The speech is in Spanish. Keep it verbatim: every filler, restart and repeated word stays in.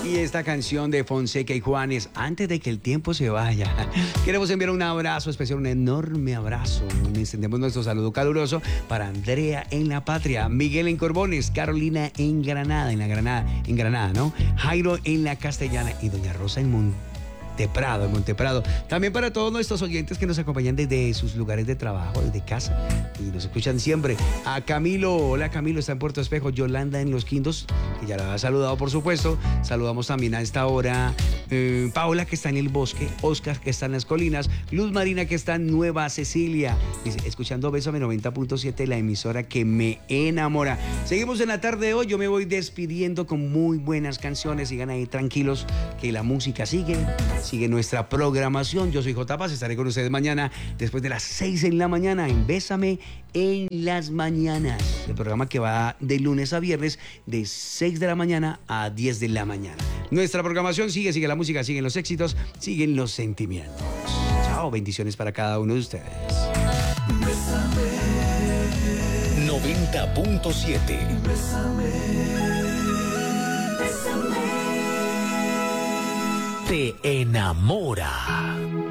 Y esta canción de Fonseca y Juanes, Antes de que el tiempo se vaya. Queremos enviar un abrazo especial, un enorme abrazo. Extendemos nuestro saludo caluroso para Andrea en La Patria, Miguel en Corbones, Carolina en Granada, en la Granada, en Granada, ¿no? Jairo en La Castellana y Doña Rosa en Monte Prado, en Monteprado. También para todos nuestros oyentes que nos acompañan desde sus lugares de trabajo, desde casa, y nos escuchan siempre. A Camilo, hola Camilo, está en Puerto Espejo. Yolanda en Los Quindos, que ya la ha saludado, por supuesto. Saludamos también a esta hora eh, Paola, que está en el bosque, Oscar, que está en las colinas, Luz Marina, que está en Nueva Cecilia. Dice, escuchando Bésame noventa punto siete, la emisora que me enamora. Seguimos en la tarde de hoy. Yo me voy despidiendo con muy buenas canciones. Sigan ahí tranquilos, que la música sigue. Sigue nuestra programación. Yo soy J. Paz, estaré con ustedes mañana después de las seis en la mañana en Bésame en las Mañanas, el programa que va de lunes a viernes de seis de la mañana a diez de la mañana. Nuestra programación sigue, sigue la música, siguen los éxitos, siguen los sentimientos. Chao, bendiciones para cada uno de ustedes. Bésame noventa punto siete. Bésame. Bésame. Te enamora.